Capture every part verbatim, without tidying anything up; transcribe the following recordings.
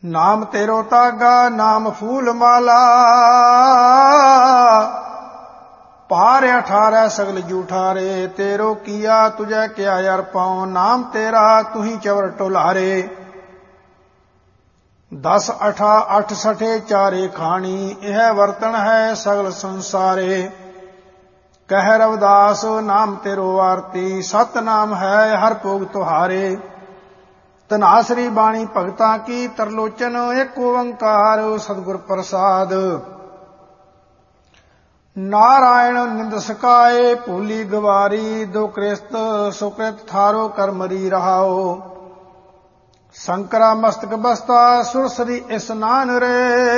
नाम तेरो तागा नाम फूल माला, पार अठारह सगल जूठारे, तेरो किया तुझे क्या यार पाओ, नाम तेरा तू ही चवर टोलारे। दस अठा अठ सठे चारे खानी, यह वर्तन है सगल संसारे। कह रविदास नाम तेरो आरती, सत नाम है हर भोग तुहारे। तनासरी बाणी भगतां की, तरलोचन एक ओंकार सतगुर प्रसाद। नारायण निंद सकाए भूली गवारी, दो कृस्त सुकृत थारो कर्मरी रहाओ। शंकरा मस्तक बसता सुरसरी स्नान रे,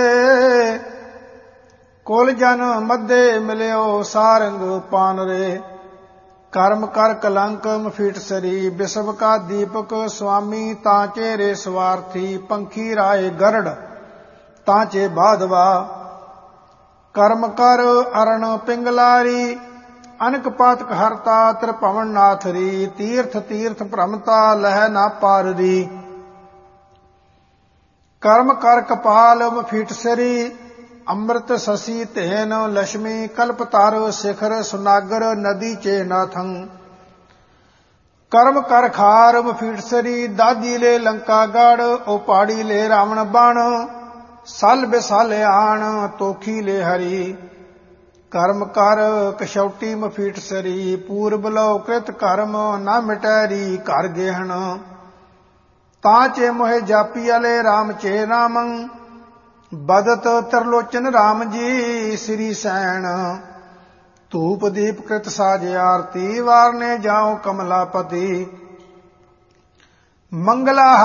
कुल जन मध्य मिलियो सारंग पान रे। कर्म कर कलंक मफीट सरी, विश्व का दीपक स्वामी तांचे रे स्वार्थी। पंखी राय गरड़ तांचे बाधवा, कर्म कर अरण पिंगलारी। अनक पातक हरता त्रिभवन नाथरी, तीर्थ तीर्थ भ्रमता लह ना पाररी। कर्म कर कपाल मफीट सरी, अमृत शशि तेन लक्ष्मी। कल्पतार शिखर सुनागर नदी चे नाथं। कर्म कर खार मफीट सरी, दादी ले लंका गढ़। ओ पहाड़ी ले रावण बाण, सल बिसाले आण तोखी ले हरी। कर्म कर कशौटी मफीट सरी, पूर्व लो कृत कर्म न मिटैरी घर गेहन। तांचे मोहे जापी अले राम चे रामं, बदत तरलोचन राम जी श्री सैन। धूप दीप कृत साजे आरती, वारने जाओ कमलापति। मंगला